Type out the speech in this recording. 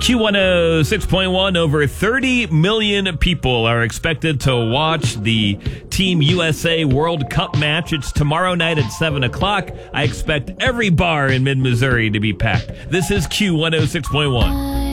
Q106.1, over 30 million people are expected to watch the Team USA World Cup match. It's tomorrow night at 7 o'clock. I expect every bar in mid-Missouri to be packed. This is Q106.1.